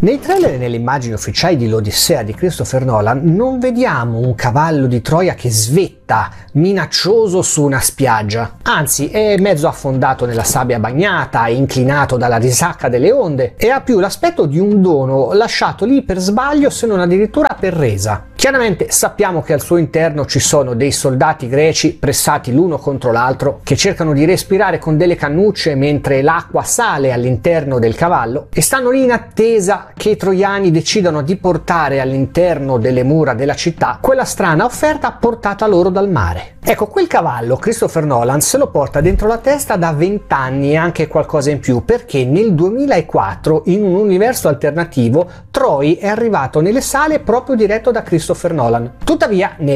Nei trailer e nelle immagini ufficiali di l'Odissea di Christopher Nolan non vediamo un cavallo di Troia che svetta minaccioso su una spiaggia, anzi è mezzo affondato nella sabbia bagnata, inclinato dalla risacca delle onde e ha più l'aspetto di un dono lasciato lì per sbaglio, se non addirittura per resa. Chiaramente sappiamo che al suo interno ci sono dei soldati greci pressati l'uno contro l'altro che cercano di respirare con delle cannucce mentre l'acqua sale all'interno del cavallo e stanno lì in attesa che i troiani decidano di portare all'interno delle mura della città quella strana offerta portata loro dal mare. Ecco, quel cavallo Christopher Nolan se lo porta dentro la testa da 20 anni e anche qualcosa in più, perché nel 2004 in un universo alternativo Troy è arrivato nelle sale proprio diretto da Christopher Nolan. Tuttavia